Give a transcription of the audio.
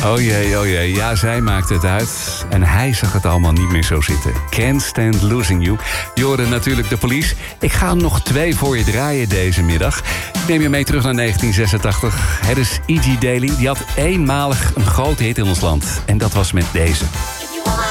Oh jee, ja, zij maakte het uit. En hij zag het allemaal niet meer zo zitten. Can't Stand Losing You. Je hoorde natuurlijk de Police. Ik ga nog 2 voor je draaien deze middag. Ik neem je mee terug naar 1986. Het is E.G. Daily. Die had eenmalig een grote hit in ons land. En dat was met deze.